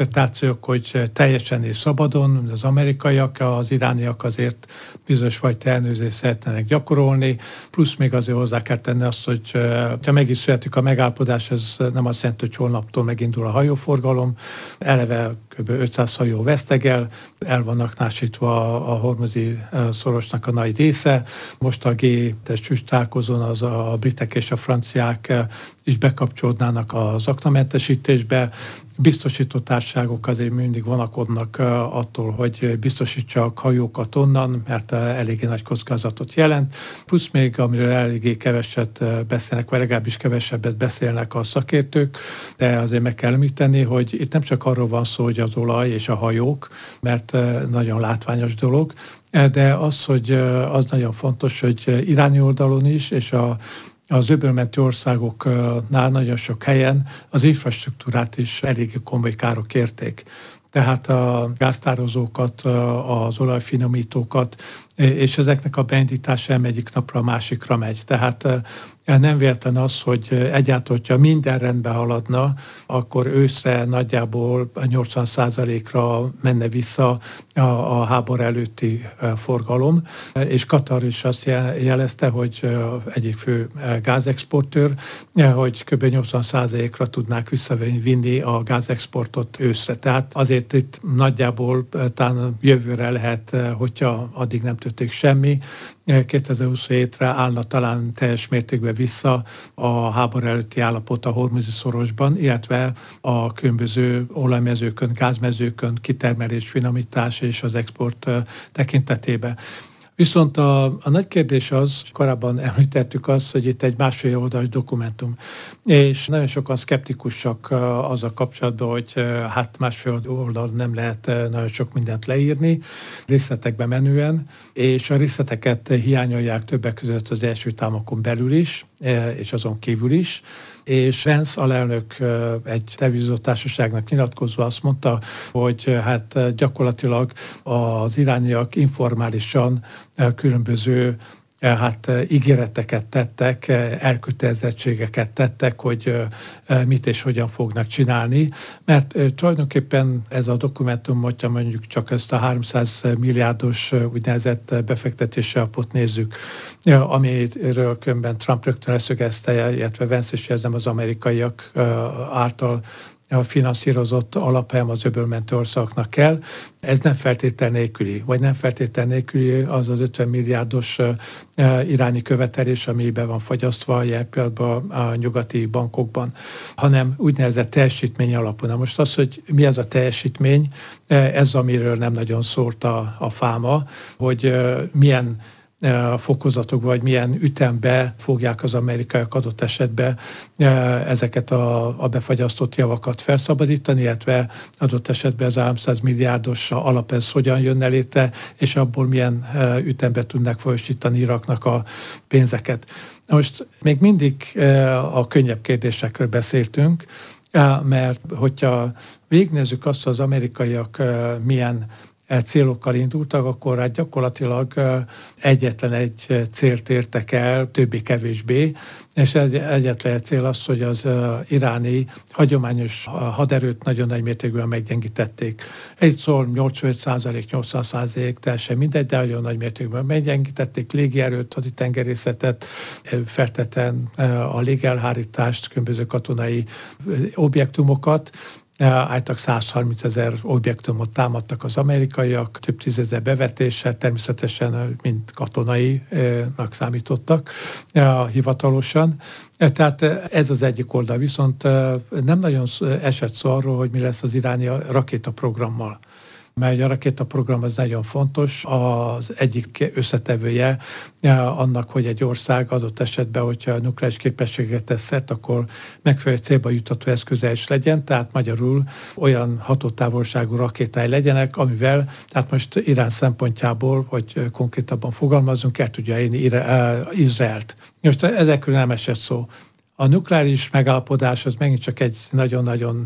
interpretációk, hogy teljesen és szabadon, az amerikaiak, az irániak azért bizonyos fajta ellenőrzést szeretnének gyakorolni, plusz még azért hozzá kell tenni azt, hogy ha meg is születik a megállapodás, ez nem azt jelenti, hogy holnaptól megindul a hajóforgalom, eleve kb. 500 hajó vesztegel, el vannak násítva a hormuzi szorosnak a nagy része. Most a G7-es csúcstalálkozón az a britek és a franciák is bekapcsolódnának az aknamentesítésbe. Biztosítótársaságok azért mindig vonakodnak attól, hogy biztosítsak hajókat onnan, mert eléggé nagy kockázatot jelent. Plusz még, amiről eléggé keveset beszélnek, vagy legalábbis kevesebbet beszélnek a szakértők, de azért meg kell említeni, hogy itt nem csak arról van szó, hogy az olaj és a hajók, mert nagyon látványos dolog, de az, hogy az nagyon fontos, hogy iráni oldalon is, és az öbölmenti országoknál nagyon sok helyen az infrastruktúrát is elég komoly károk érték. Tehát a gáztározókat, az olajfinomítókat, és ezeknek a beindítása egyik napra a másikra megy. Tehát nem véletlen az, hogy egyáltalán, hogyha minden rendben haladna, akkor őszre nagyjából 80%-ra menne vissza a háború előtti forgalom, és Katar is azt jelezte, hogy egyik fő gázexportőr, hogy kb. 80%-ra tudnák visszavinni a gázexportot őszre. Tehát azért itt nagyjából talán jövőre lehet, hogyha addig nem történik semmi, 2027-re állna talán teljes mértékben vissza a háború előtti állapot a hormuzi szorosban, illetve a különböző olajmezőkön, gázmezőkön kitermelés, finomítás és az export tekintetében. Viszont a nagy kérdés az, korábban említettük azt, hogy itt egy másfél oldalas dokumentum, és nagyon sokan szkeptikusak azzal kapcsolatban, hogy hát másfél oldalon nem lehet nagyon sok mindent leírni, részletekbe menően, és a részleteket hiányolják többek között az Egyesült Államokon belül is, és azon kívül is. És Vance alelnök egy televíziótársaságnak nyilatkozva azt mondta, hogy hát gyakorlatilag az irániak informálisan különböző ígéreteket tettek, elkötelezettségeket tettek, hogy mit és hogyan fognak csinálni, mert tulajdonképpen ez a dokumentum, hogyha mondjuk csak ezt a 300 milliárdos úgynevezett befektetési alapot nézzük, amiről különben Trump rögtön leszögezte, illetve Vance is, ez nem az amerikaiak által finanszírozott alaphelyen az öbölmenti országoknak kell. Ez nem feltétel nélküli, vagy nem feltétel nélküli az 50 milliárdos iráni követelés, ami be van fagyasztva jelen pillanatban a nyugati bankokban, hanem úgynevezett teljesítmény alapú. Na most az, hogy mi ez a teljesítmény, ez amiről nem nagyon szólt a fáma, hogy milyen fokozatok, vagy milyen ütembe fogják az amerikaiak adott esetben ezeket a befagyasztott javakat felszabadítani, illetve adott esetben ez a 300 milliárdos alap ez hogyan jönne létre, és abból milyen ütembe tudnak folyosítani Iraknak a pénzeket. Most még mindig a könnyebb kérdésekről beszéltünk, mert hogyha végignézzük azt, az amerikaiak milyen célokkal indultak, akkor hát gyakorlatilag egyetlen egy célt értek el, többé-kevésbé, és egyetlen egy cél az, hogy az iráni hagyományos haderőt nagyon nagy mértékben meggyengítették. Egy szól 85%, 80%, teljesen mindegy, de nagyon nagy mértékben meggyengítették légierőt, haditengerészetet, feltétlen a légelhárítást, különböző katonai objektumokat. Álltak 130 000 objektumot támadtak az amerikaiak, több tízezer bevetéssel, természetesen mind katonainak számítottak hivatalosan. Tehát ez az egyik oldal, viszont nem nagyon esett szó arról, hogy mi lesz az iráni rakétaprogrammal. Mert a rakétaprogram az nagyon fontos, az egyik összetevője annak, hogy egy ország adott esetben, hogyha nukleáris képességet tesz szert, akkor megfelelő célba jutató eszköze is legyen, tehát magyarul olyan hatótávolságú rakétái legyenek, amivel, tehát most Irán szempontjából, hogy konkrétabban fogalmazunk, el tudja érni Izraelt. Most ezekről nem esett szó. A nukleáris megállapodás az megint csak egy nagyon-nagyon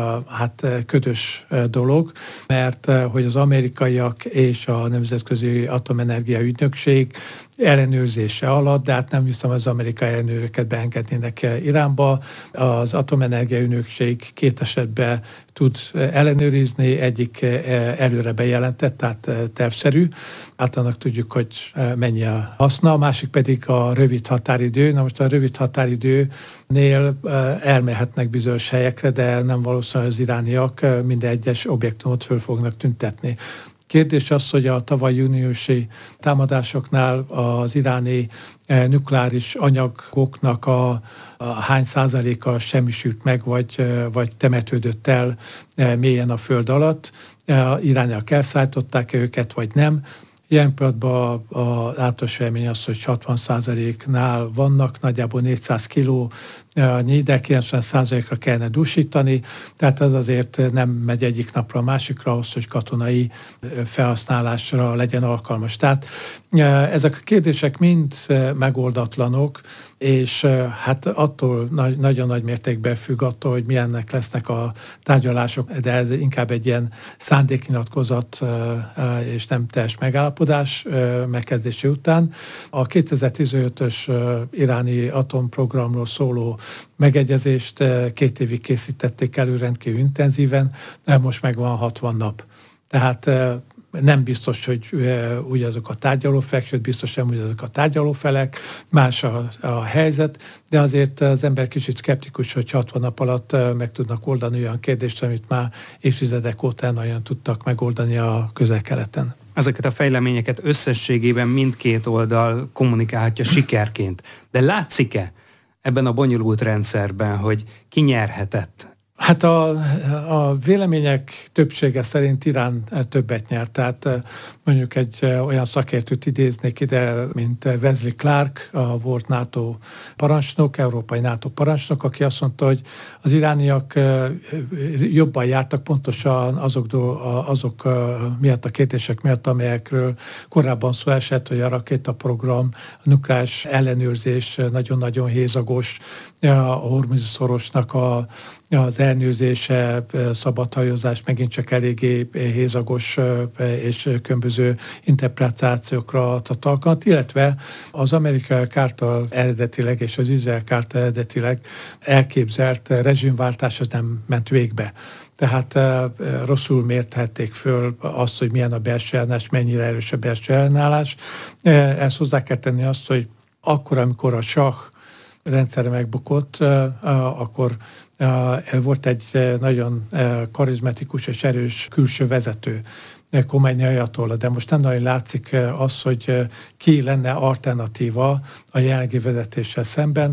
ködös dolog, mert hogy az amerikaiak és a Nemzetközi Atomenergia Ügynökség ellenőrzése alatt, de hát nem hiszem, az amerikai ellenőröket beengednének Iránba. Az atomenergia ügynökség 2 esetben tud ellenőrizni, egyik előre bejelentett, tehát tervszerű. Általában tudjuk, hogy mennyi a haszna, a másik pedig a rövid határidő. Na most a rövid határidőnél elmehetnek bizonyos helyekre, de nem valószínű, hogy az irániak minden egyes objektumot föl fognak tüntetni. Kérdés az, hogy a tavaly júniusi támadásoknál az iráni nukleáris anyagoknak a hány százaléka semmisült meg, vagy temetődött el mélyen a föld alatt. Irániak elszállították őket, vagy nem. Ilyen pillanatban az általános vélemény az, hogy 60%-nál vannak, nagyjából 400 kiló, de 90%-ra kellene dúsítani, tehát ez azért nem megy egyik napra a másikra ahhoz, hogy katonai felhasználásra legyen alkalmas. Tehát ezek a kérdések mind megoldatlanok, és hát attól nagyon nagy mértékben függ attól, hogy milyennek lesznek a tárgyalások, de ez inkább egy ilyen szándéknyilatkozat és nem teljes megállapodás megkezdése után. A 2015-ös iráni atomprogramról szóló megegyezést 2 évig készítették elő rendkívül intenzíven, most meg van 60 nap. Tehát nem biztos, hogy ugyanazok a tárgyalófelek, sőt biztos nem ugyanazok a tárgyalófelek, más a helyzet, de azért az ember kicsit szkeptikus, hogy 60 nap alatt meg tudnak oldani olyan kérdést, amit már évtizedek óta nagyon tudtak megoldani a Közel-Keleten. Ezeket a fejleményeket összességében mindkét oldal kommunikálhatja sikerként. De látszik-e ebben a bonyolult rendszerben, hogy ki nyerhetett? Hát a vélemények többsége szerint Irán többet nyert. Tehát mondjuk egy olyan szakértőt idéznék ide, mint Wesley Clark, a volt NATO parancsnok, európai NATO parancsnok, aki azt mondta, hogy az irániak jobban jártak pontosan azok miatt, a kérdések miatt, amelyekről korábban szó esett, hogy a rakétaprogram, a nukleáris ellenőrzés nagyon-nagyon hézagos, a Hormuz-szorosnak az ellenőrzése, szabadhajózás megint csak eléggé hézagos és különböző interpretációkra adott alkalmat, illetve az amerikaiak által eredetileg és az izraeliek által eredetileg elképzelt rezsimváltás az nem ment végbe. Tehát rosszul mérthették föl azt, hogy milyen a belső ellenállás, mennyire erős a belső ellenállás. Ezt hozzá kell tenni azt, hogy akkor, amikor a sah rendszerre megbukott, akkor volt egy nagyon karizmatikus és erős külső vezető, Khomeini ajatolla, de most nem nagyon látszik az, hogy ki lenne alternatíva a jelenlegi vezetéssel szemben.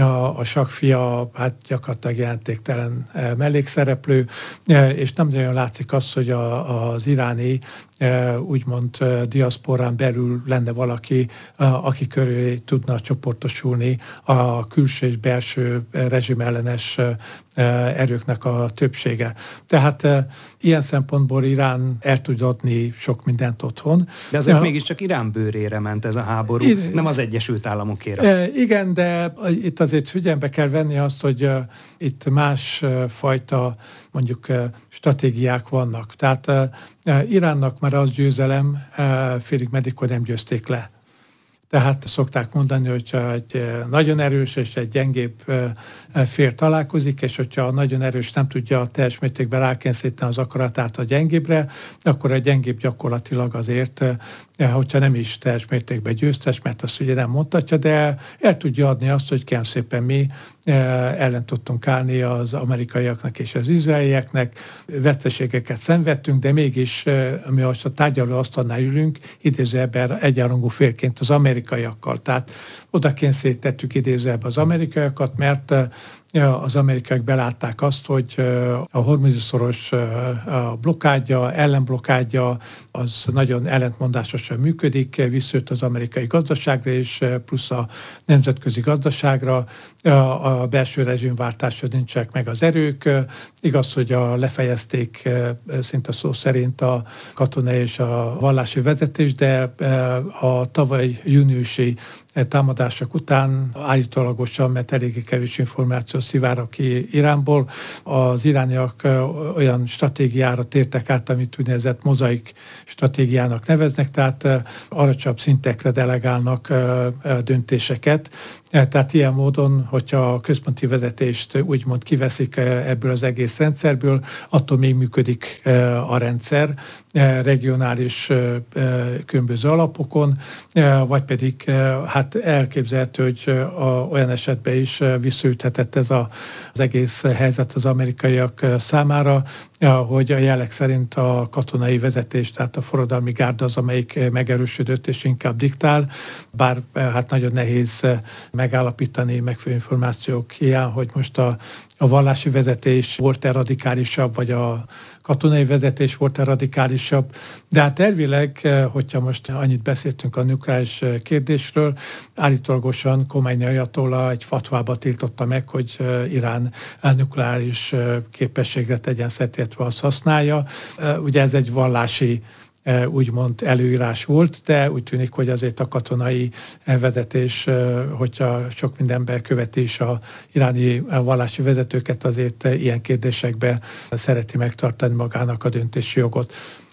A sah fia hát gyakorlatilag jelentéktelen mellékszereplő, és nem nagyon látszik az, hogy az iráni úgymond diaszporán belül lenne valaki, aki köré tudna csoportosulni a külső és belső rezsimellenes erőknek a többsége. Tehát ilyen szempontból Irán el tud adni sok mindent otthon. De azért mégiscsak Irán bőrére ment ez a háború, nem az Egyesült Államokéra. Igen, de itt azért figyelembe kell venni azt, hogy itt más fajta mondjuk stratégiák vannak. Tehát Iránnak már az győzelem, félig meddig, hogy nem győzték le. Tehát szokták mondani, hogyha egy nagyon erős és egy gyengébb fél találkozik, és hogyha a nagyon erős nem tudja teljes mértékben rákényszeríteni az akaratát a gyengébbre, akkor a gyengébb gyakorlatilag azért, hogyha nem is teljes mértékben győztes, mert azt ugye nem mondhatja, de el tudja adni azt, hogy kérem szépen mi ellen tudtunk állni az amerikaiaknak és az izraelieknek, veszteségeket szenvedtünk, de mégis mi most a tárgyalóasztalnál ülünk, idézőjelben egyenrangú félként az amerikaiakkal. Tehát oda kényszerítettük idézőjelben az amerikaiakat, mert az amerikaiak belátták azt, hogy a Hormuz-szoros blokkádja, ellenblokkádja az nagyon ellentmondásosan működik, visszajött az amerikai gazdaságra és plusz a nemzetközi gazdaságra, a belső rezsimváltásra nincsenek meg az erők. Igaz, hogy lefejezték szinte szó szerint a katonai és a vallási vezetés, de a tavaly júniusi támadások után állítólagosan, mert eléggé kevés információ szivárog ki Iránból, az irániak olyan stratégiára tértek át, amit úgynevezett mozaik stratégiának neveznek, tehát alacsonyabb szintekre delegálnak döntéseket. Tehát ilyen módon, hogyha a központi vezetést úgymond kiveszik ebből az egész rendszerből, attól még működik a rendszer regionális különböző alapokon, vagy pedig hát elképzelhető, hogy olyan esetben is visszaüthetett ez az egész helyzet az amerikaiak számára, hogy a jelek szerint a katonai vezetés, tehát a forradalmi gárda az, amelyik megerősödött és inkább diktál, bár hát nagyon nehéz megállapítani megfelelő információk hiány, hogy most a vallási vezetés volt-e radikálisabb, vagy a katonai vezetés volt-e radikálisabb. De hát elvileg, hogyha most annyit beszéltünk a nukleáris kérdésről, állítólagosan Khomeini ajatollah egy fatvába tiltotta meg, hogy Irán nukleáris képességre tegyen szert, illetve azt használja. Ugye ez egy vallási úgymond előírás volt, de úgy tűnik, hogy azért a katonai vezetés, hogyha sok mindenben követi is a iráni vallási vezetőket, azért ilyen kérdésekben szereti megtartani magának a döntési jogot.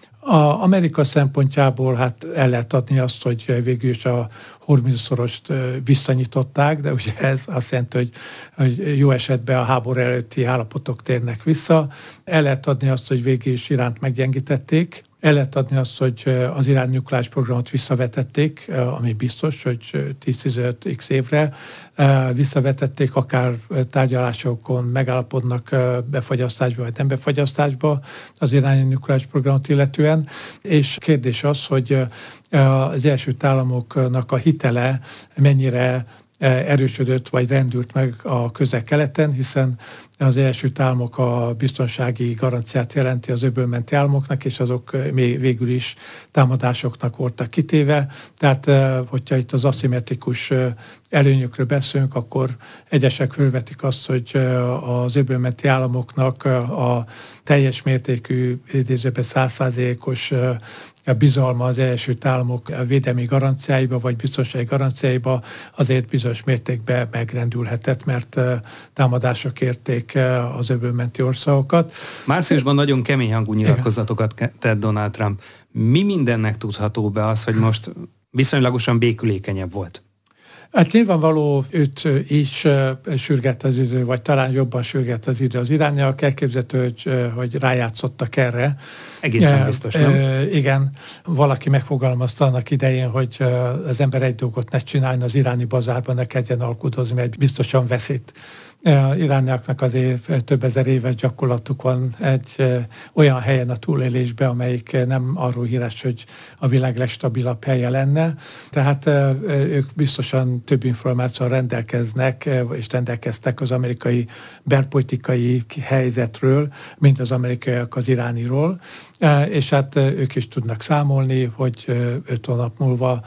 Amerika szempontjából hát el lehet adni azt, hogy végül is a Hormuz-szorost visszanyitották, de ugye ez azt jelenti, hogy jó esetben a háború előtti állapotok térnek vissza. El lehet adni azt, hogy végül is Iránt meggyengítették. El lehet adni azt, hogy az iráni nukleáris programot visszavetették, ami biztos, hogy 10-15x évre visszavetették, akár tárgyalásokon megállapodnak befagyasztásba vagy nem befagyasztásba az iráni nukleáris programot illetően. És kérdés az, hogy az Egyesült Államoknak a hitele mennyire erősödött vagy rendült meg a Közel-Keleten, hiszen az Egyesült Államok a biztonsági garanciát jelenti az öbölmenti államoknak, és azok még végül is támadásoknak voltak kitéve. Tehát, hogyha itt az aszimmetrikus előnyökről beszélünk, akkor egyesek fölvetik azt, hogy az öbölmenti államoknak a teljes mértékű, idézőben 100%-os bizalma az Egyesült Államok védelmi garanciáiba vagy biztonsági garanciáiba azért bizonyos mértékben megrendülhetett, mert támadások érték az öbölmenti országokat. Márciusban nagyon kemény hangú nyilatkozatokat tett Donald Trump. Mi mindennek tudható be az, hogy most viszonylagosan békülékenyebb volt? Hát nyilvánvaló őt is sürget az idő, vagy talán jobban sürget az idő. Az irániak elképzelhető, hogy rájátszottak erre. Egészen biztos, nem? Igen, valaki megfogalmazta annak idején, hogy az ember egy dolgot ne csináljon, az iráni bazárban ne kezdjen alkudozni, mert biztosan veszít. Irániaknak azért több ezer éves gyakorlatuk van egy olyan helyen a túlélésben, amelyik nem arról híres, hogy a világ legstabilabb helye lenne. Tehát ők biztosan több információval rendelkeznek, és rendelkeztek az amerikai belpolitikai helyzetről, mint az amerikaiak az irániról. És hát ők is tudnak számolni, hogy 5 hónap múlva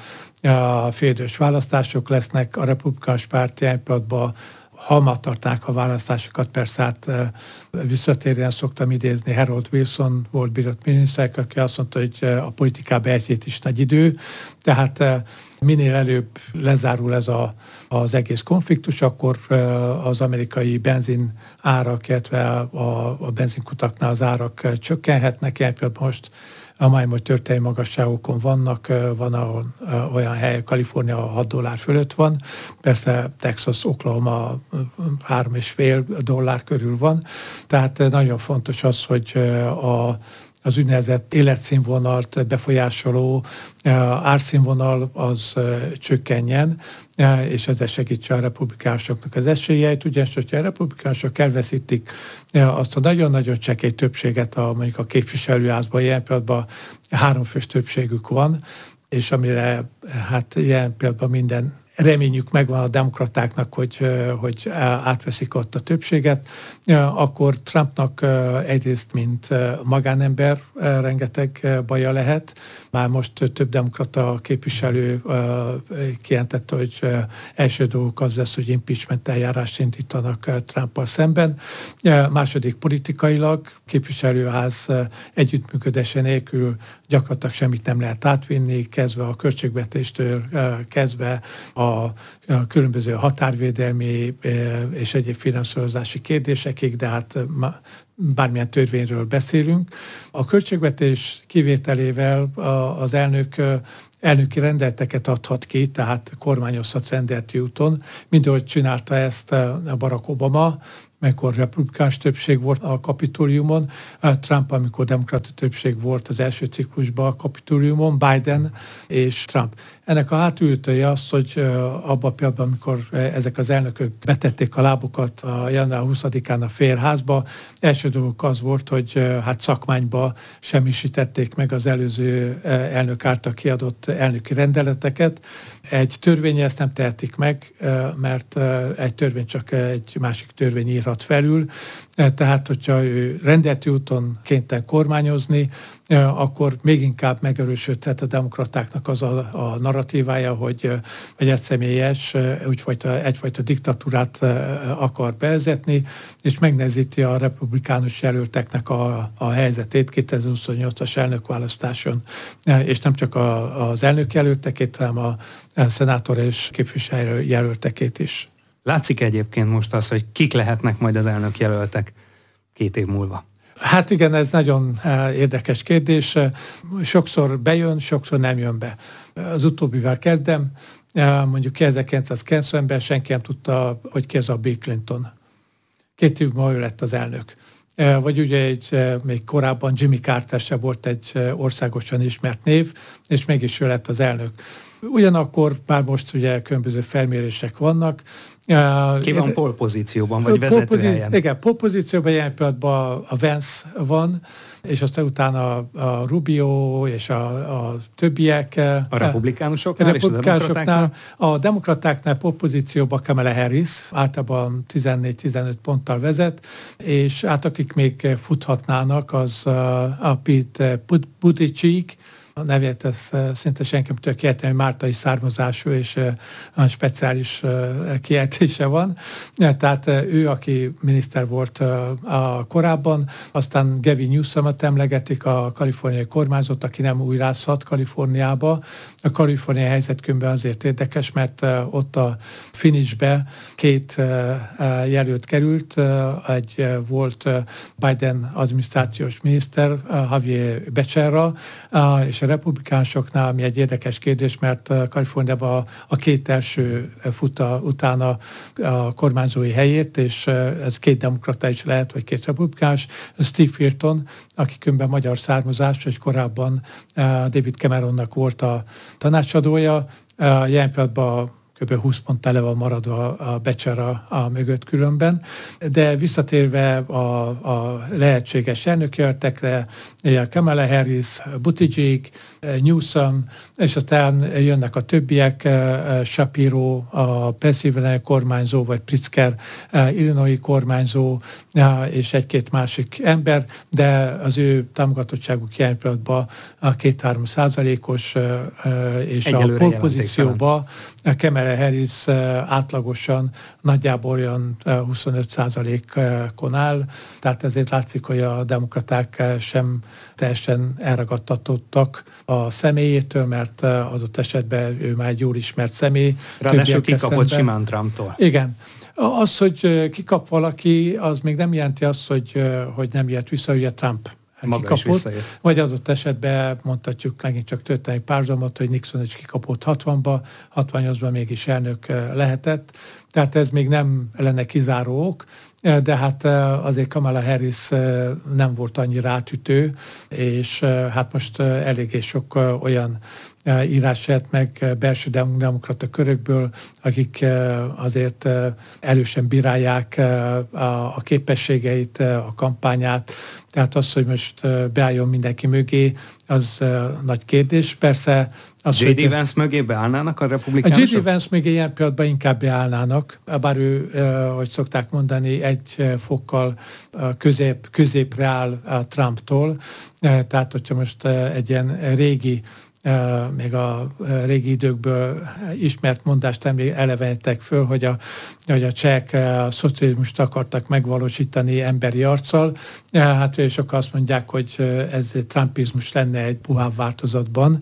félidős választások lesznek, a republikánus párt ilyen pillanatban, ha megtartnák a választásokat, persze hát visszatérően szoktam idézni Harold Wilson, volt bírót miniszter, aki azt mondta, hogy a politikában egy hét is nagy idő, tehát minél előbb lezárul ez az egész konfliktus, akkor az amerikai benzin árak, illetve a benzinkutaknál az árak csökkenhetnek, ilyen például most a majd történelmi magasságokon vannak, van ahol olyan hely, Kalifornia $6 fölött van, persze Texas, Oklahoma $3,5 körül van, tehát nagyon fontos az, hogy az úgynevezett életszínvonalt befolyásoló árszínvonal az csökkenjen, és ezzel segítse a republikánusoknak az esélyeit, ugyanis, hogyha a republikánusok elveszítik azt a nagyon-nagyon csekély többséget, mondjuk a képviselőházban ilyen pillanatban 3 fős többségük van, és amire hát ilyen pillanatban minden reményük megvan a demokratáknak, hogy átveszik ott a többséget, akkor Trumpnak egyrészt, mint magánember rengeteg baja lehet. Már most több demokrata képviselő kijelentette, hogy első dolgok az lesz, hogy impeachment eljárást indítanak Trumpal szemben. Második politikailag képviselőház együttműködése nélkül gyakorlatilag semmit nem lehet átvinni, kezdve a költségvetéstől, kezdve a a különböző határvédelmi és egyéb finanszírozási kérdésekig, de hát bármilyen törvényről beszélünk. A költségvetés kivételével az elnöki rendeleteket adhat ki, tehát kormányozhat rendeleti úton, mint ahogy csinálta ezt Barack Obama, amikor republikánus többség volt a Kapitoliumon, Trump, amikor demokrata többség volt az első ciklusban a Kapitoliumon, Biden és Trump. Ennek a hátulütője az, hogy abban a pillanatban, amikor ezek az elnökök betették a lábukat a január 20-án a Félházba, első dolog az volt, hogy hát szakmányba semmisítették meg az előző elnök által kiadott elnöki rendeleteket. Egy törvény ezt nem tehetik meg, mert egy törvény csak egy másik törvény írhat felül. Tehát, hogyha ő rendeleti úton kénytelen kormányozni, akkor még inkább megerősödhet a demokratáknak az a narratívája, hogy egyszemélyes, egyfajta diktatúrát akar bevezetni, és megnehezíti a republikánus jelölteknek a helyzetét 2028-as elnökválasztáson, és nem csak az elnök jelöltekét, hanem a szenátor és képviselő jelöltekét is. Látszik egyébként most az, hogy kik lehetnek majd az elnök jelöltek 2 év múlva? Hát igen, ez nagyon érdekes kérdés. Sokszor bejön, sokszor nem jön be. Az utóbbival kezdem. Mondjuk 1990-ben senki nem tudta, hogy ki az a Bill Clinton. 2 év múlva ő lett az elnök. Vagy ugye még korábban Jimmy Carter se volt egy országosan ismert név, és mégis ő lett az elnök. Ugyanakkor már most ugye különböző felmérések vannak. Ki van polpozícióban, vagy vezetőhelyen? Igen, polpozícióban jelen pillanatban a Vance van, és aztán utána a Rubio és a többiek. A republikánusoknál és a demokratáknál? A demokratáknál polpozícióban Kamala Harris, általában 14-15 ponttal vezet, és akik még futhatnának, az a Pete Buttigieg, a nevét ez szinte senki nem tudja kiejteni, máltai származású és speciális kiejtése van. Tehát ő, aki miniszter volt korábban, aztán Gavin Newsomot emlegetik, a kaliforniai kormányzót, aki nem újrázhat Kaliforniába. A kaliforniai helyzetkönyvben azért érdekes, mert ott a finishbe 2 jelölt került, egy volt Biden adminisztrációs miniszter, Javier Becerra, és a republikánusoknál, ami egy érdekes kérdés, mert Kaliforniában a 2 első futta utána a kormányzói helyét, és ez 2 demokrata is lehet, vagy 2 republikánus, Steve Fulton, aki különben magyar származású, és korábban David Cameronnak volt a tanácsadója. Jelen pillanatban kb. 20 pont tele van maradva a Becerra mögött különben. De visszatérve a lehetséges elnökjelöltekre, Kamala Harris, Buttigieg, Newsom, és aztán jönnek a többiek, Shapiro, a Pennsylvania kormányzó, vagy Pritzker, Illinois kormányzó, és 1-2 másik ember, de az ő támogatottságuk jelen pillanatban a 2-3%-os, és egyelőre a polpozícióban Kamala Harris átlagosan nagyjából olyan 25%-on áll, tehát ezért látszik, hogy a demokraták sem teljesen elragadtatottak a személyétől, mert adott esetben ő már egy jól ismert személy. Ráadásul kikapott simán Trumptól. Igen. Az, hogy kikap valaki, az még nem jelenti azt, hogy nem jött vissza, ugye Trump kikapott, vagy adott esetben mondhatjuk megint csak történelmi párhuzamot, hogy Nixon is kikapott 60-ba, 68-ban mégis elnök lehetett. Tehát ez még nem lenne kizáró ok, de hát azért Kamala Harris nem volt annyira átütő, és hát most eléggé sok olyan írás jött meg belső demokrata körökből, akik azért erősen bírálják a képességeit, a kampányát. Tehát az, hogy most beálljon mindenki mögé, az nagy kérdés. Persze J.D. Vance mögé beállnának a republikánusok? A J.D. Vance mögé ilyen pillanatban inkább beállnának, bár ő, hogy szokták mondani, 1 fokkal középre áll Trumptól. Tehát, hogyha most egy ilyen régi még a régi időkből ismert mondást elevenítettek föl, hogy a csehek a szocializmust akartak megvalósítani emberi arccal. Hát sokan azt mondják, hogy ez trumpizmus lenne egy puhább változatban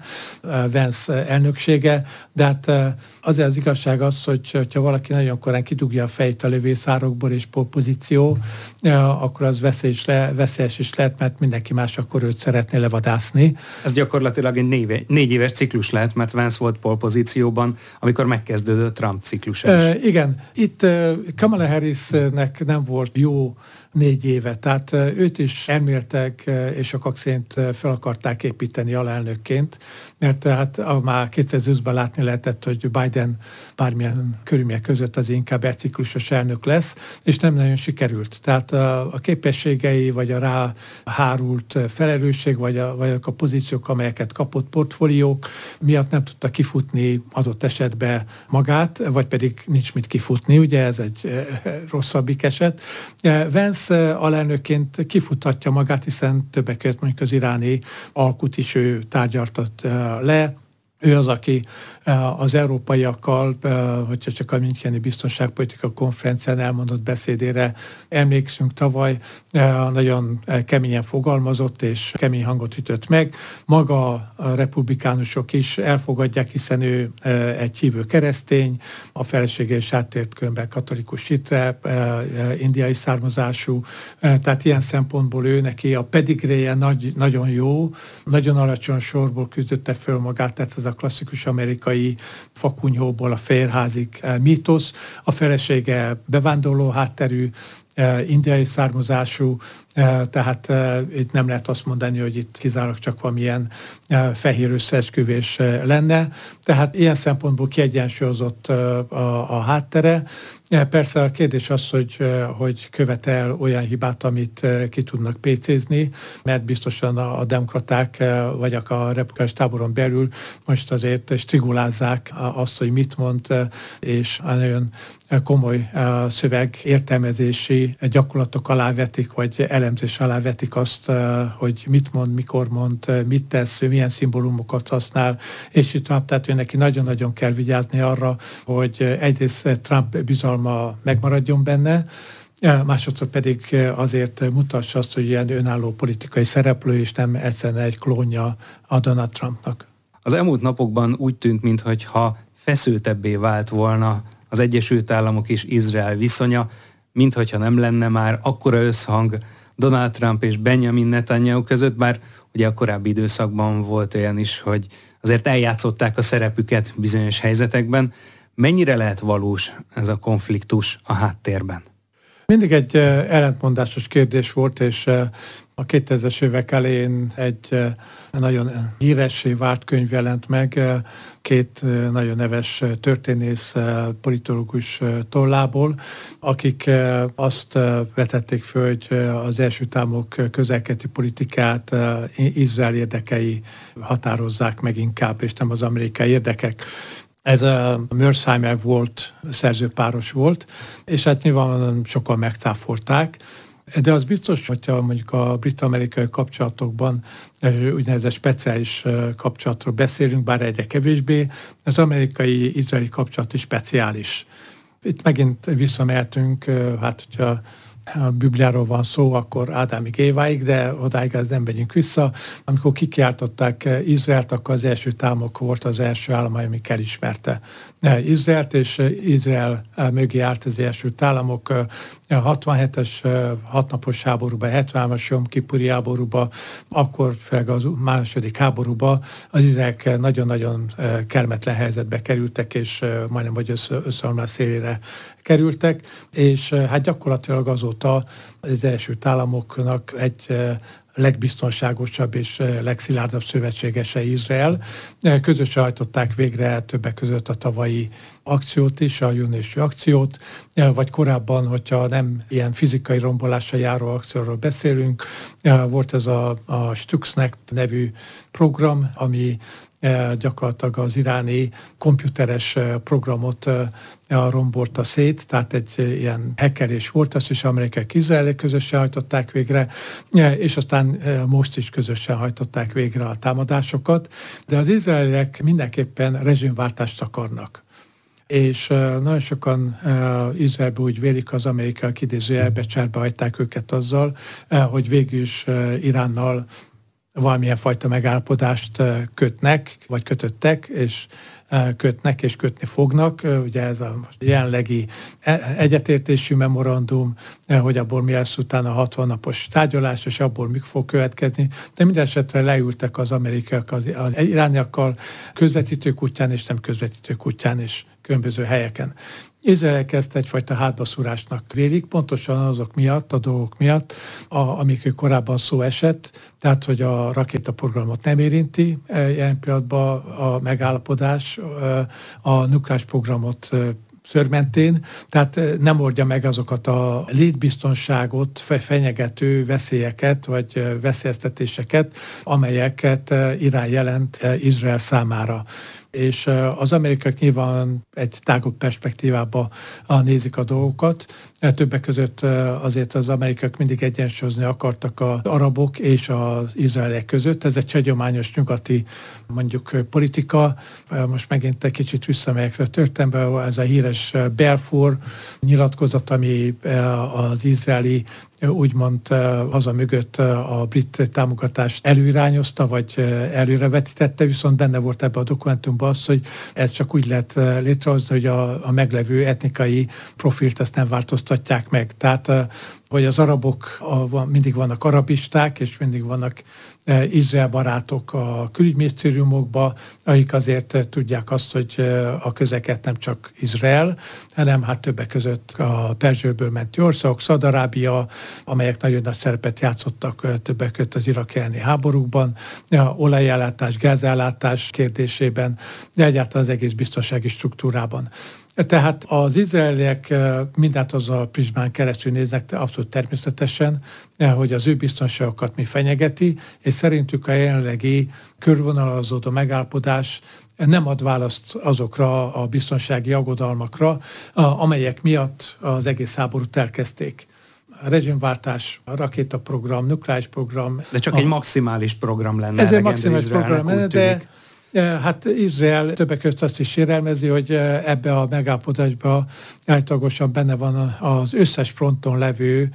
Vance elnöksége, de hát azért az igazság az, hogyha valaki nagyon korán kidugja a fejét a lövészárokból és pozíció, akkor az veszélyes is lehet, mert mindenki más akkor őt szeretné levadászni. Ez gyakorlatilag egy 4 éves ciklus lehet, mert Vance volt polpozícióban, amikor megkezdődött Trump ciklusa is. Igen, itt Kamala Harrisnek nem volt jó 4 éve, tehát őt is elméltek, és sokak szerint fel akarták építeni alelnökként, mert hát már 2020-ban látni lehetett, hogy Biden bármilyen körülmények között az inkább egy ciklusos elnök lesz, és nem nagyon sikerült. Tehát a képességei, vagy a rá hárult felelősség, vagy a pozíciók, amelyeket kapott, portfóliók miatt nem tudta kifutni adott esetben magát, vagy pedig nincs mit kifutni, ugye ez egy rosszabbik eset. Vance alelnökként kifutatja magát, hiszen többek között mondjuk az iráni alkut is ő tárgyaltat le. Ő az, aki az európaiakkal, hogyha csak a Müncheni Biztonságpolitika Konferencián elmondott beszédére emlékszünk tavaly, nagyon keményen fogalmazott és kemény hangot ütött meg. Maga a republikánusok is elfogadják, hiszen ő egy hívő keresztény, a felesége is áttért különben katolikus hitre, indiai származású, tehát ilyen szempontból ő neki a pedigréje nagyon jó, nagyon alacsony sorból küzdötte föl magát, tehát ez a klasszikus amerikai fakunyhóból a fehérházig mítosz. A felesége bevándorló hátterű, indiai származású, tehát itt nem lehet azt mondani, hogy itt kizárólag csak valamilyen fehér összeesküvés lenne. Tehát ilyen szempontból kiegyensúlyozott a háttere. Persze a kérdés az, hogy követel olyan hibát, amit ki tudnak pécézni, mert biztosan a demokraták vagy a republikánus táboron belül most azért strigulázzák azt, hogy mit mond, és nagyon komoly szöveg értelmezési gyakorlatok alá vetik, vagy elemzés alá vetik azt, hogy mit mond, mikor mond, mit tesz, milyen szimbólumokat használ, és így tovább. Tehát ő neki nagyon-nagyon kell vigyázni arra, hogy egyrészt Trump bizalma megmaradjon benne, másodszor pedig azért mutassa azt, hogy ilyen önálló politikai szereplő, és nem egyszerűen egy klónja a Donald Trumpnak. Az elmúlt napokban úgy tűnt, mintha feszültebbé vált volna az Egyesült Államok és Izrael viszonya, minthogyha nem lenne már akkora összhang Donald Trump és Benjamin Netanyahu között, bár ugye a korábbi időszakban volt olyan is, hogy azért eljátszották a szerepüket bizonyos helyzetekben. Mennyire lehet valós ez a konfliktus a háttérben? Mindig egy ellentmondásos kérdés volt, és a 2000-es évek elején egy nagyon híressé vált könyv jelent meg, 2 nagyon neves történész, politológus tollából, akik azt vetették föl, hogy az Egyesült Államok közel-keleti politikát Izrael érdekei határozzák meg inkább, és nem az amerikai érdekek. Ez a Mearsheimer volt, szerzőpáros volt, és hát nyilvánvalóan sokan megcáfolták, de az biztos, hogyha mondjuk a brit-amerikai kapcsolatokban úgynevezett speciális kapcsolatról beszélünk, bár egyre kevésbé, az amerikai-izraeli kapcsolat is speciális. Itt megint visszamehetünk, hát hogyha a Bibliáról van szó, akkor Ádámig, Éváig, de odáig az nem megyünk vissza. Amikor kikiáltották Izraelt, akkor az Egyesült Államok volt az első állam, ami elismerte Izraelt, és Izrael mögé állt az Egyesült Államok 67-es 6 napos háborúban, 73-as Jom Kipuri háborúban, akkor főleg az második háborúban az izraelek nagyon-nagyon kellemetlen helyzetbe kerültek, és majdnem, hogy összeomlás szélére kerültek, és hát gyakorlatilag azóta az Egyesült Államoknak egy legbiztonságosabb és legszilárdabb szövetségese Izrael. Közösen hajtották végre többek között a tavalyi akciót is, a júniusi akciót, vagy korábban, hogyha nem ilyen fizikai rombolásra járó akcióról beszélünk, volt ez a Stuxnet nevű program, ami gyakorlatilag az iráni komputeres programot rombolta szét, tehát egy ilyen hackerés volt, azt is amerikaiak izraeliek közösen hajtották végre, és aztán most is közösen hajtották végre a támadásokat, de az izraeliek mindenképpen rezsimváltást akarnak. És nagyon sokan Izraelben úgy vélik, az amerikaiak idézőjelbe cserbe hagyták őket azzal, hogy végül is Iránnal valamilyen fajta megállapodást kötnek, vagy kötöttek, és kötnek és kötni fognak. Ugye ez a jelenlegi egyetértésű memorandum, hogy abból mi lesz utána 60 napos tárgyalás, és abból mi fog következni. De minden esetre leültek az amerikaiak az irániakkal közvetítők útján és nem közvetítők útján is különböző helyeken. Izrael ezt egyfajta hátbaszúrásnak vélik, pontosan azok miatt, a dolgok miatt, amikről korábban szó esett, tehát hogy a rakétaprogramot nem érinti ilyen pillanatban a megállapodás, a nukleáris programot szőrmentén, tehát nem oldja meg azokat a létbiztonságot fenyegető veszélyeket, vagy veszélyeztetéseket, amelyeket Irán jelent Izrael számára. És az amerikaiak nyilván egy tágabb perspektívába nézik a dolgokat. Többek között azért az amerikaiak mindig egyensúlyozni akartak az arabok és az izraeliek között. Ez egy hagyományos nyugati mondjuk politika. Most megint egy kicsit visszamegyek a történelembe, ez a híres Balfour nyilatkozat, ami az izraeli úgymond haza mögött a brit támogatást előirányozta, vagy előrevetítette, viszont benne volt ebben a dokumentumban az, hogy ez csak úgy lehet létrehozni, hogy a meglevő etnikai profilt ezt nem változtatják meg. Tehát, hogy az arabok, mindig vannak arabisták, és mindig vannak Izrael barátok a külügyminisztériumokban, akik azért tudják azt, hogy a közeket nem csak Izrael, hanem hát többek között a Perzsőből menti országok, Szaúd-Arábia, amelyek nagyon nagy szerepet játszottak többek között az iraki elleni háborúkban, olajellátás, gázellátás kérdésében, de egyáltalán az egész biztonsági struktúrában. Tehát az izraeliek mindent az a prizmán keresztül néznek, abszolút természetesen, hogy az ő biztonságokat mi fenyegeti, és szerintük a jelenlegi körvonalazódó megállapodás nem ad választ azokra a biztonsági aggodalmakra, amelyek miatt az egész háborút elkezdték. A rezsimváltás, a rakétaprogram, nukleáris program. De csak egy maximális program lenne. Ez egy maximális program lenne, de hát Izrael többek között azt is sérelmezi, hogy ebbe a megállapodásba általánosan benne van az összes fronton levő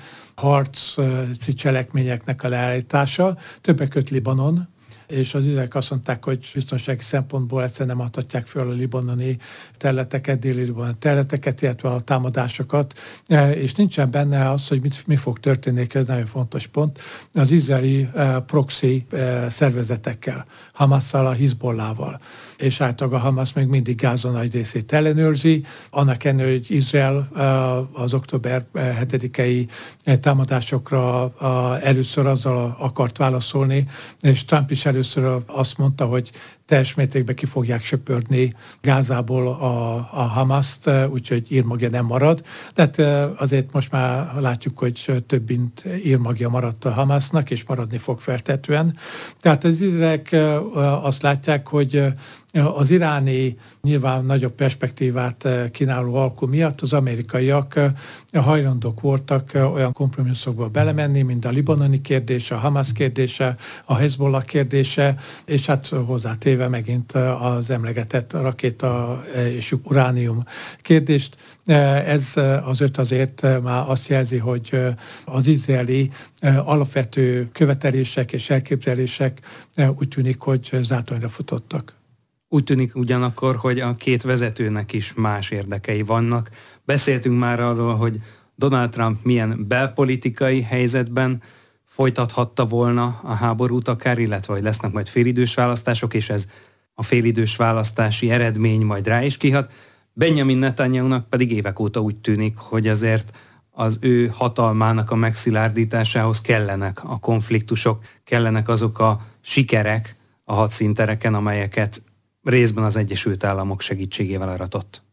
harci cselekményeknek a leállítása, többek között Libanon, és az izraeliek azt mondták, hogy biztonsági szempontból egyszerűen nem adhatják föl a libanoni területeket, déli libanoni területeket, illetve a támadásokat, és nincsen benne az, hogy mi fog történni, ez nagyon fontos pont, az izraeli proxy szervezetekkel, Hamasszal, a Hizbollával, és általában a Hamas még mindig Gáza nagy részét ellenőrzi, annak ellenére, hogy Izrael az október 7-i támadásokra először azzal akart válaszolni, és Trump is először azt mondta, hogy teljes mértékben ki fogják söpörni Gázából a Hamaszt, úgyhogy írmagja nem marad. Tehát azért most már látjuk, hogy több mint írmagja maradt a Hamasznak, és maradni fog feltetően. Tehát az izraeliek azt látják, hogy az iráni nyilván nagyobb perspektívát kínáló alkú miatt az amerikaiak hajlandók voltak olyan kompromisszokba belemenni, mint a libanoni kérdése, a Hamas kérdése, a Hezbollah kérdése, és hát hozzátéve megint az emlegetett rakéta és uránium kérdést. Ez az öt azért már azt jelzi, hogy az izraeli alapvető követelések és elképzelések úgy tűnik, hogy zátonyra futottak. Úgy tűnik ugyanakkor, hogy a két vezetőnek is más érdekei vannak. Beszéltünk már arról, hogy Donald Trump milyen belpolitikai helyzetben folytathatta volna a háborút akár, illetve hogy lesznek majd félidős választások, és ez a félidős választási eredmény majd rá is kihat. Benjamin Netanyahunak pedig évek óta úgy tűnik, hogy azért az ő hatalmának a megszilárdításához kellenek a konfliktusok, kellenek azok a sikerek a hadszíntereken, amelyeket részben az Egyesült Államok segítségével aratott.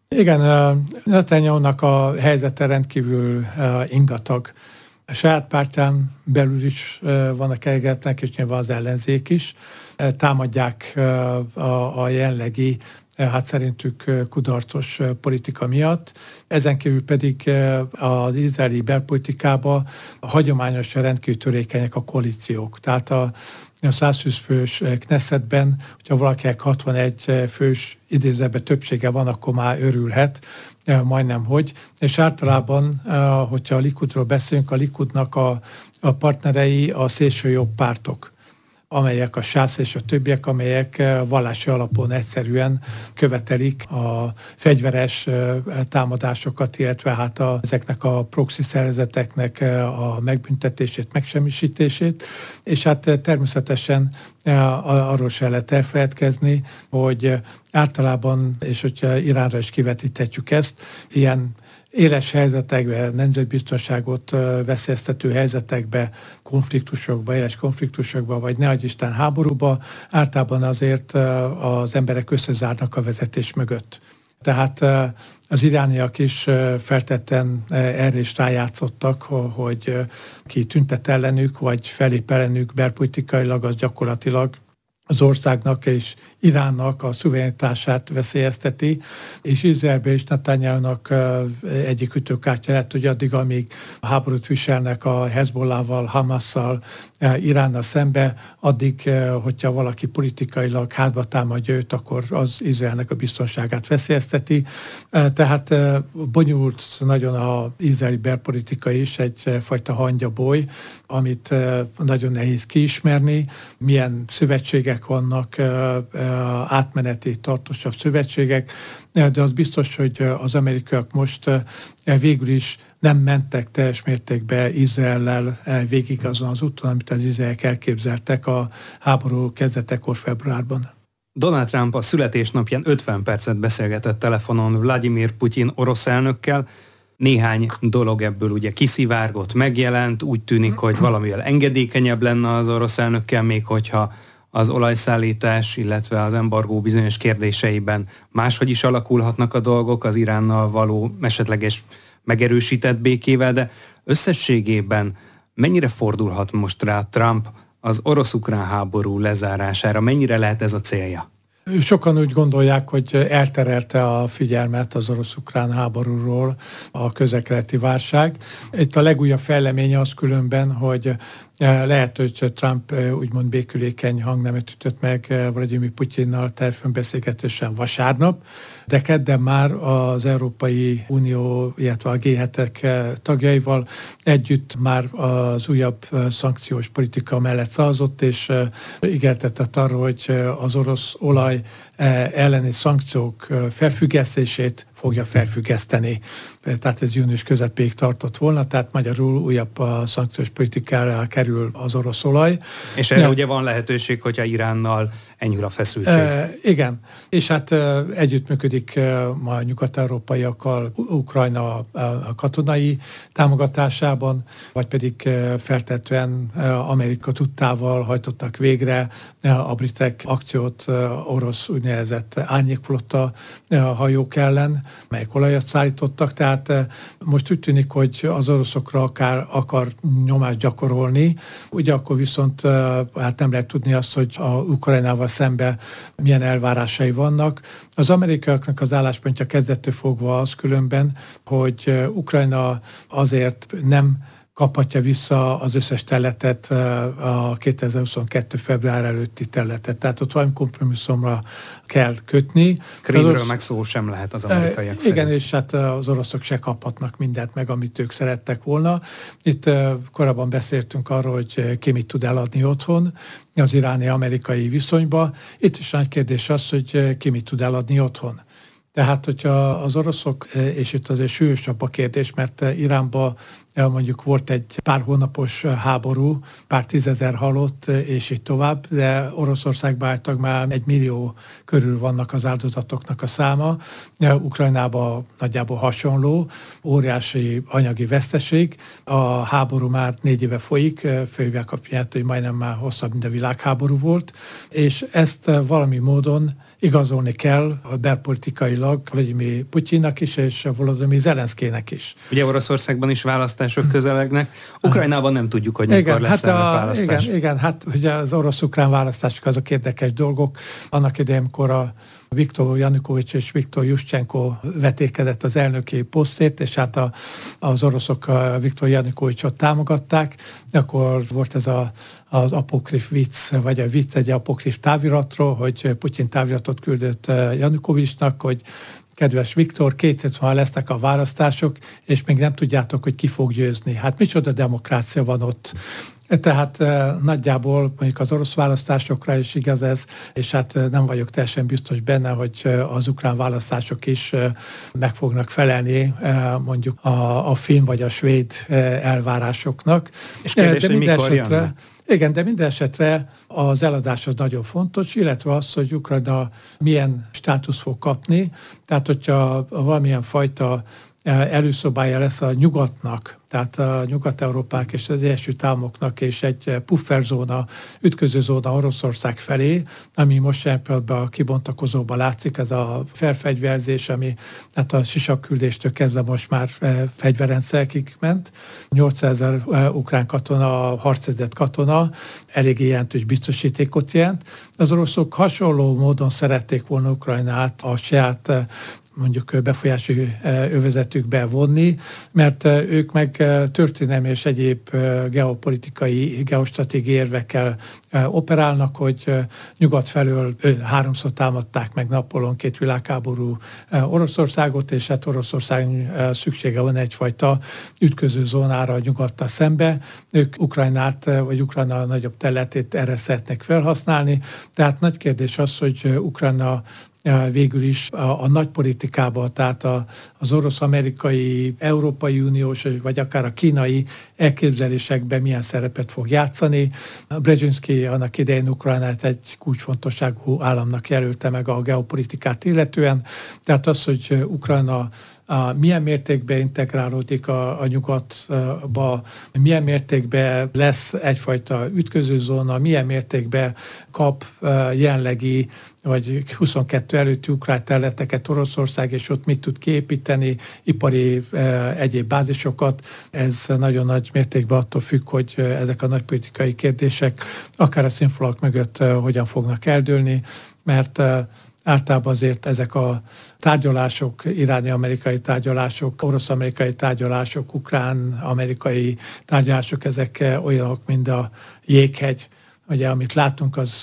Igen, Netanyahu-nak a helyzete rendkívül ingatag. A saját pártján belül is vannak elégedetlenek, és nyilván az ellenzék is. Támadják a jelenlegi, hát szerintük kudarcos politika miatt. Ezen kívül pedig az izraeli belpolitikában hagyományosan rendkívül törékenyek a koalíciók. Tehát a 120 fős Knessetben, hogyha valakinek 61 fős idézőben többsége van, akkor már örülhet, majdnem hogy. És általában, hogyha a Likudról beszélünk, a Likudnak a partnerei a szélsőjobb pártok, amelyek a SZÁSZ és a többiek, amelyek vallási alapon egyszerűen követelik a fegyveres támadásokat, illetve hát ezeknek a proxy szervezeteknek a megbüntetését, megsemmisítését, és hát természetesen arról se lehet elfeledkezni, hogy általában, és hogyha Iránra is kivetíthetjük ezt, ilyen éles helyzetekben, nemzetbiztonságot veszélyeztető helyzetekben, konfliktusokban, éles konfliktusokban, vagy ne adj Isten háborúba, általában azért az emberek összezárnak a vezetés mögött. Tehát az irániak is feltetten erre is rájátszottak, hogy ki tüntet ellenük, vagy felép ellenük belpolitikailag, az gyakorlatilag az országnak és Iránnak a szuverenitását veszélyezteti, és Izraelben is Netanyahu-nak egyik ütőkártya lett, hogy addig, amíg háborút viselnek a Hezbollahval, Hamasszal, Iránnal szembe, addig, hogyha valaki politikailag hátba támadja őt, akkor az Izraelnek a biztonságát veszélyezteti. Tehát bonyolult nagyon az izraeli belpolitika is, egyfajta hangyaboly, amit nagyon nehéz kiismerni, milyen szövetségek vannak, átmeneti, tartósabb szövetségek, de az biztos, hogy az amerikaiak most végül is nem mentek teljes mértékben Izraellel végig azon az úton, amit az izraeliek elképzeltek a háború kezdetekor februárban. Donald Trump a születésnapján 50 percet beszélgetett telefonon Vladimir Putyin orosz elnökkel. Néhány dolog ebből ugye kiszivárgott, megjelent, úgy tűnik, hogy valamivel engedékenyebb lenne az orosz elnökkel, még hogyha az olajszállítás, illetve az embargó bizonyos kérdéseiben máshogy is alakulhatnak a dolgok az Iránnal való esetleges megerősített békével, de összességében mennyire fordulhat most rá Trump az orosz-ukrán háború lezárására, mennyire lehet ez a célja? Sokan úgy gondolják, hogy elterelte a figyelmet az orosz-ukrán háborúról a közel-keleti válság. Itt a legújabb fejleménye az különben, hogy lehet, hogy Trump úgymond békülékeny hangnemet ütött meg Vladimir Putyinnal telefonbeszélgetésen vasárnap, de kedden már az Európai Unió, illetve a G7-ek tagjaival együtt már az újabb szankciós politika mellett szavazott, és ígértetett arra, hogy az orosz olaj elleni szankciók felfüggesztését fogja felfüggeszteni. Tehát ez június közepéig tartott volna, tehát magyarul újabb szankciós politikára kerül az orosz olaj. És erre ugye van lehetőség, hogyha Iránnal enyhül a feszültség. Igen, és hát együttműködik ma a nyugat-európaiakkal Ukrajna a katonai támogatásában, vagy pedig feltetően Amerika tudtával hajtottak végre a britek akciót orosz úgynevezett árnyékflotta hajók ellen, melyek olajat szállítottak, tehát most úgy tűnik, hogy az oroszokra akar nyomást gyakorolni, ugye akkor viszont hát nem lehet tudni azt, hogy a Ukrajnával szemben milyen elvárásai vannak. Az amerikaiaknak az álláspontja kezdettől fogva az különben, hogy Ukrajna azért nem kaphatja vissza az összes területet, a 2022. február előtti területet. Tehát ott valami kompromisszumra kell kötni. Krímről meg szó sem lehet az amerikaiak szerint. Igen, és hát az oroszok se kaphatnak mindent meg, amit ők szerettek volna. Itt korábban beszéltünk arról, hogy ki mit tud eladni otthon az iráni-amerikai viszonyba. Itt is nagy kérdés az, hogy ki mit tud eladni otthon. Tehát, hogyha az oroszok, és itt azért súlyosabb a kérdés, mert Iránba mondjuk volt egy pár hónapos háború, pár tízezer halott, és így tovább, de Oroszországban általában már 1 millió körül vannak az áldozatoknak a száma. Ukrajnában nagyjából hasonló, óriási anyagi veszteség. A háború már 4 éve folyik, fővel kapcsolatban, hogy majdnem már hosszabb, mint a világháború volt, és ezt valami módon igazolni kell a belpolitikailag Vladimir Putyinnak is, és Volodymyr Zelenszkynek is. Ugye Oroszországban is választások közelegnek. Ukrajnában nem tudjuk, hogy mikor lesz választás. Igen, hát ugye az orosz-ukrán választások azok érdekes dolgok. Annak idején, amikor a Viktor Janukovics és Viktor Juszcsenko vetékedett az elnöki posztért, és hát az oroszok Viktor Janukovicsot támogatták, akkor volt ez az apokrif vicc, vagy a vicc egy apokrif táviratról, hogy Putyin táviratot küldött Janukovicsnak, hogy kedves Viktor, 2 hét múlva lesznek a választások, és még nem tudjátok, hogy ki fog győzni. Hát micsoda demokrácia van ott. Tehát nagyjából mondjuk az orosz választásokra is igaz ez, és hát nem vagyok teljesen biztos benne, hogy az ukrán választások is meg fognak felelni mondjuk a finn vagy a svéd elvárásoknak. És kérdés, hogy mikor jönne? Igen, de minden esetre az eladás az nagyon fontos, illetve az, hogy Ukrajna milyen státusz fog kapni. Tehát, hogyha valamilyen fajta előszobája lesz a nyugatnak, tehát a Nyugat-Európák és az Egyesült Államoknak, és egy pufferzóna, ütközőzóna Oroszország felé, ami most ebben a kibontakozóban látszik, ez a felfegyverzés, ami hát a sisakküldéstől kezdve most már fegyverrendszerekig ment. 800 000 ukrán katona, harcedzett katona, elég jelentős biztosítékot jelent. Az oroszok hasonló módon szerették volna Ukrajnát a saját mondjuk befolyási övezetükbe vonni, mert ők meg történelmi és egyéb geopolitikai, geostratégiai érvekkel operálnak, hogy nyugat felől 3-szor támadták meg Napóleon 2 világháború Oroszországot, és hát Oroszország szüksége van egyfajta ütköző zónára nyugattal szembe. Ők Ukrajnát, vagy Ukrajna nagyobb területét erre szeretnék felhasználni. Tehát nagy kérdés az, hogy Ukrajna végül is a nagy politikában, tehát az orosz-amerikai, Európai Uniós, vagy akár a kínai elképzelésekben milyen szerepet fog játszani. Brzezinski annak idején Ukrajnát egy kulcsfontosságú államnak jelölte meg a geopolitikát illetően, tehát az, hogy Ukrajna milyen mértékben integrálódik a nyugatba, milyen mértékben lesz egyfajta ütközőzóna, milyen mértékben kap jelenlegi vagy 22 előtti ukrán területeket Oroszország, és ott mit tud kiépíteni, ipari egyéb bázisokat. Ez nagyon nagy mértékben attól függ, hogy ezek a nagypolitikai kérdések akár a színfalak mögött hogyan fognak eldőlni, mert általában azért ezek a tárgyalások, iráni-amerikai tárgyalások, orosz-amerikai tárgyalások, ukrán-amerikai tárgyalások, ezek olyanok, mint a jéghegy. Ugye, amit látunk, az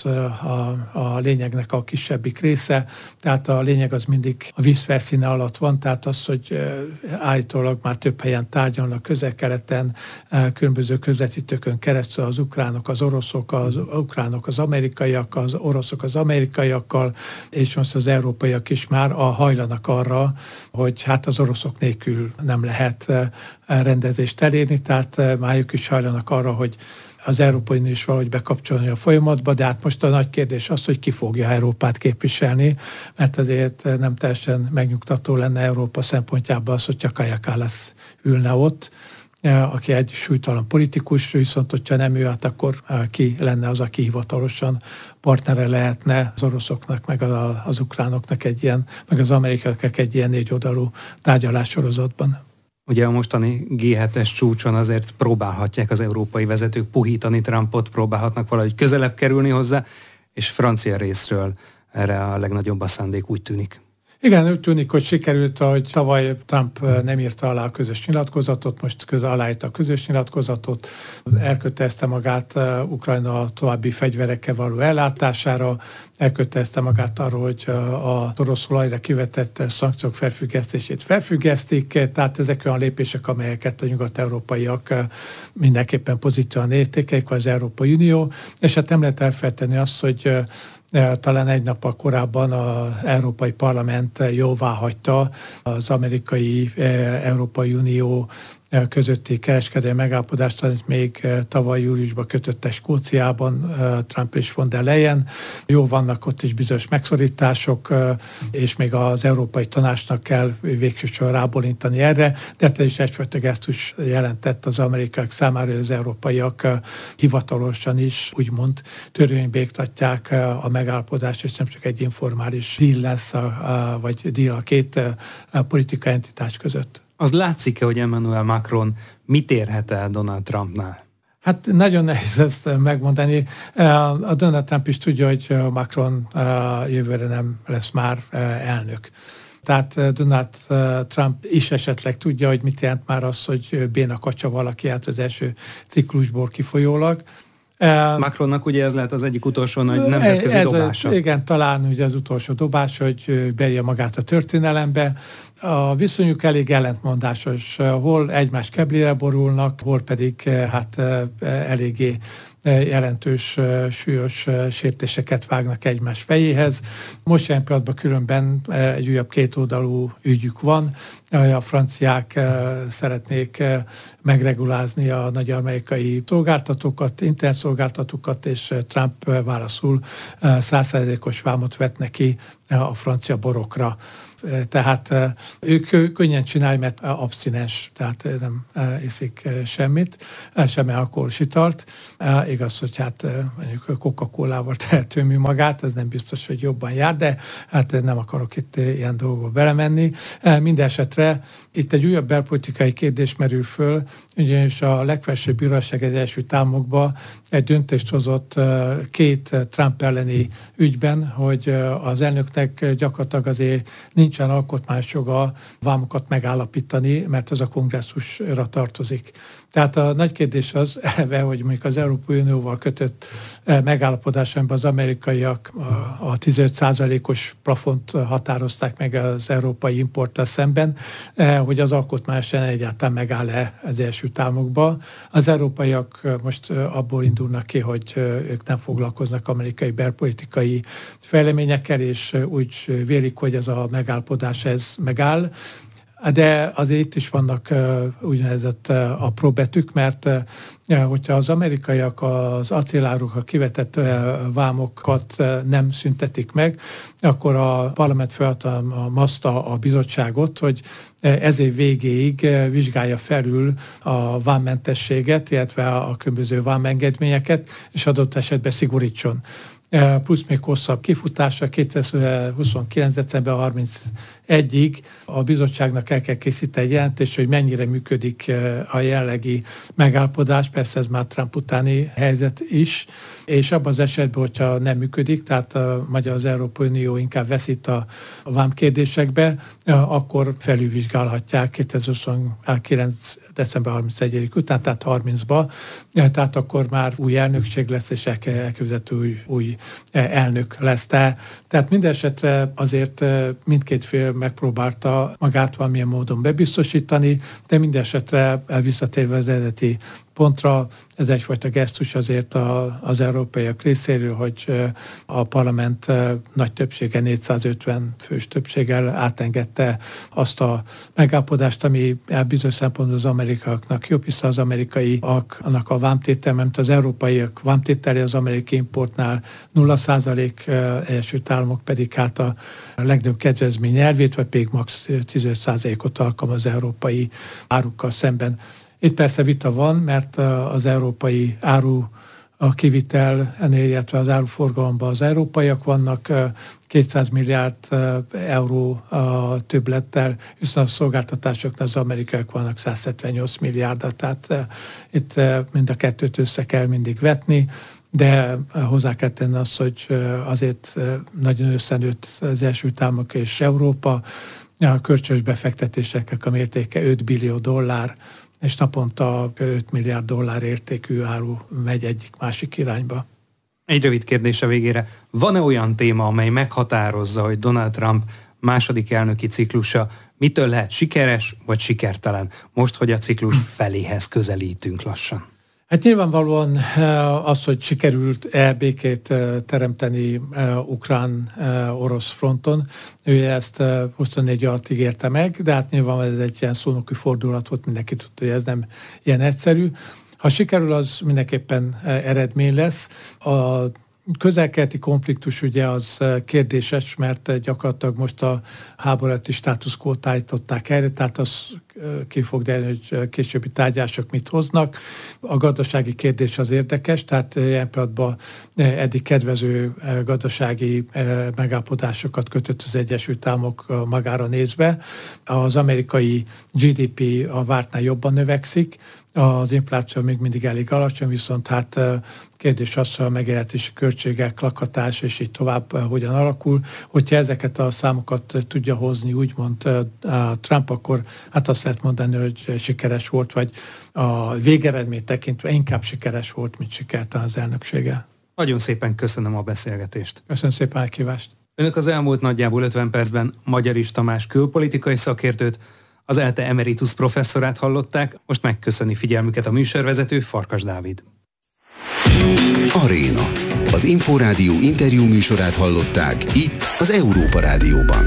a lényegnek a kisebbik része, tehát a lényeg az mindig a víz felszíne alatt van, tehát az, hogy állítólag már több helyen tárgyalnak Közel-Keleten, különböző közvetítőkön keresztül az ukránok, az oroszok, az ukránok, az amerikaiak, az oroszok az amerikaiakkal, és most az európaiak is már hajlanak arra, hogy hát az oroszok nélkül nem lehet rendezést elérni, tehát már ők is hajlanak arra, hogy az Európai Unió is valahogy bekapcsolni a folyamatba, de hát most a nagy kérdés az, hogy ki fogja Európát képviselni, mert azért nem teljesen megnyugtató lenne Európa szempontjából az, hogy csak Kaja Kallas ülne ott, aki egy súlytalan politikus, viszont hogyha nem ő, hát akkor ki lenne az, aki hivatalosan partnere lehetne az oroszoknak, meg az ukránoknak egy ilyen, meg az amerikaiaknak egy ilyen 4 oldalú tárgyalássorozatban. Ugye a mostani G7-es csúcson azért próbálhatják az európai vezetők puhítani Trumpot, próbálhatnak valahogy közelebb kerülni hozzá, és francia részről erre a legnagyobb a szándék, úgy tűnik. Igen, úgy tűnik, hogy sikerült, hogy tavaly Trump nem írta alá a közös nyilatkozatot, most aláírta a közös nyilatkozatot, elkötelezte magát Ukrajna további fegyverekkel való ellátására, elkötelezte magát arról, hogy az orosz olajra kivetett szankciók felfüggesztését felfüggesztik, tehát ezek olyan lépések, amelyeket a nyugat-európaiak mindenképpen pozitívan értékelik, vagy az Európai Unió, és hát nem lehet elfelejteni azt, hogy talán egy nappal korábban az Európai Parlament jóváhagyta az amerikai Európai Unió közötti kereskedelmi megállapodást, amit még tavaly júliusban kötötte Skóciában Trump és von der Leyen. Jó, vannak ott is bizonyos megszorítások, és még az Európai Tanácsnak kell végső soron rábólintani erre, de ez is egyfajta gesztus jelentett az amerikaiak számára, hogy az európaiak hivatalosan is úgymond törvénybe iktatják a megállapodást, és nem csak egy informális deal lesz, vagy deal a két politikai entitás között. Az látszik-e, hogy Emmanuel Macron mit érhet el Donald Trumpnál? Hát nagyon nehéz ezt megmondani. A Donald Trump is tudja, hogy Macron jövőre nem lesz már elnök. Tehát Donald Trump is esetleg tudja, hogy mit jelent már az, hogy béna kacsa valaki át az első ciklusból kifolyólag. Macronnak ugye ez lehet az egyik utolsó nagy nemzetközi dobása. Igen, talán ugye az utolsó dobás, hogy berje magát a történelembe. A viszonyuk elég ellentmondásos, hol egymás keblére borulnak, hol pedig hát eléggé jelentős, súlyos sértéseket vágnak egymás fejéhez. Most jelen pillanatban különben egy újabb kétoldalú ügyük van. A franciák szeretnék megregulázni a nagy amerikai szolgáltatókat, internetszolgáltatókat, és Trump válaszul 100%-os vámot vet neki a francia borokra. Tehát ők könnyen csinálják, mert abszinens, tehát nem iszik semmit, semmi alkoholos italt. Igaz, hogy hát mondjuk Coca-Colával tehető magát, ez nem biztos, hogy jobban jár, de hát nem akarok itt ilyen dolgokba belemenni. Mindenesetre itt egy újabb belpolitikai kérdés merül föl, ugyanis a legfelsőbb bíróság az Egyesült Államokban egy döntést hozott két Trump elleni ügyben, hogy az elnöknek gyakorlatilag azért nincsen alkotmányos joga vámokat megállapítani, mert az a kongresszusra tartozik. Tehát a nagy kérdés az elve, hogy mondjuk az Európai Unióval kötött megállapodásban az amerikaiak a 15%-os plafont határozták meg az európai importtal szemben, hogy az alkotmányosan egyáltalán megáll-e az Egyesült Államokba. Az európaiak most abból indulnak ki, hogy ők nem foglalkoznak amerikai belpolitikai fejleményekkel, és úgy vélik, hogy ez a megállapodás ez megáll. De azért itt is vannak úgynevezett apró betűk, mert hogyha az amerikaiak az acélárukra kivetett vámokat nem szüntetik meg, akkor a parlament felhatalmazta a bizottságot, hogy ez év végéig vizsgálja felül a vámmentességet, illetve a különböző vámengedményeket, és adott esetben szigorítson. Plusz még hosszabb kifutása, 2029. december 31-ig a bizottságnak el kell készíteni egy jelentést, hogy mennyire működik a jelenlegi megállapodás, persze ez már Trump utáni helyzet is, és abban az esetben, hogyha nem működik, tehát az Európai Unió inkább veszít a vámkérdésekbe, akkor felülvizsgálhatják 2029. december 31 után, tehát 30-ba, tehát akkor már új elnökség lesz, és elképzelhető új elnök lesz. Tehát minden esetre azért mindkét fél megpróbálta magát valamilyen módon bebiztosítani, de minden esetre visszatérve az eredeti pontra, ez egyfajta gesztus azért az európaiak részéről, hogy a parlament nagy többsége, 450 fős többséggel átengedte azt a megállapodást, ami bizonyos szempontból az amerikaiaknak jobb, hiszen az amerikaiaknak a vámtétel, mert az európaiak vámtétele az amerikai importnál 0%, Egyesült Államok pedig hát a legnagyobb kedvezmény elvét, vagy pedig max. 15%-ot alkalmaz az európai árukkal szemben. Itt persze vita van, mert az európai áru a kivitel, illetve az áruforgalomban az európaiak vannak 200 milliárd euró többlettel, viszont a szolgáltatásoknál az amerikaiak vannak 178 milliárdat, tehát itt mind a kettőt össze kell mindig vetni, de hozzá kell tenni azt, hogy azért nagyon összenőtt az Egyesült Államok és Európa, a kölcsönös befektetéseknek a mértéke 5 billió dollár, és naponta 5 milliárd dollár értékű áru megy egyik-másik irányba. Egy rövid kérdés a végére. Van-e olyan téma, amely meghatározza, hogy Donald Trump második elnöki ciklusa mitől lehet sikeres vagy sikertelen, most, hogy a ciklus feléhez közelítünk lassan? Hát nyilvánvalóan az, hogy sikerült békét teremteni ukrán-orosz fronton, ő ezt 24 alatt ígérte meg, de hát nyilván ez egy ilyen szónoki fordulat volt, mindenki tudta, hogy ez nem ilyen egyszerű. Ha sikerül, az mindenképpen eredmény lesz. A közel-keleti konfliktus ugye az kérdéses, mert gyakorlatilag most a háborúti status quo-t állították erre, tehát az ki fog derülni, hogy későbbi tárgyalások mit hoznak. A gazdasági kérdés az érdekes, tehát ilyen pillanatban eddig kedvező gazdasági megállapodásokat kötött az Egyesült Államok magára nézve. Az amerikai GDP a vártnál jobban növekszik, az infláció még mindig elég alacsony, viszont hát kérdés az, hogy a megélhetési költségek, lakhatás és így tovább hogyan alakul. Hogyha ezeket a számokat tudja hozni, úgymond Trump, akkor hát azt lehet mondani, hogy sikeres volt, vagy a végeredményt tekintve inkább sikeres volt, mint sikertelen az elnöksége. Nagyon szépen köszönöm a beszélgetést. Köszönöm szépen a meghívást. Önök az elmúlt nagyjából 50 percben Magyarics Tamás külpolitikai szakértőt, az ELTE emeritus professzorát hallották, most megköszöni figyelmüket a műsorvezető, Farkas Dávid. Aréna. Az Inforádió interjú műsorát hallották itt az Európa Rádióban.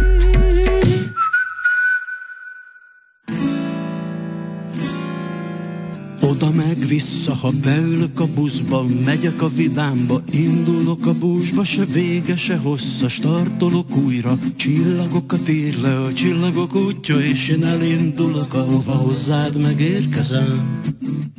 Oda meg vissza, ha beülök a buszba, megyek a vidámba, indulok a búzsba, se vége, se hossza, startolok újra, csillagokat ír le a csillagok útja, és én elindulok, ahova hozzád megérkezem.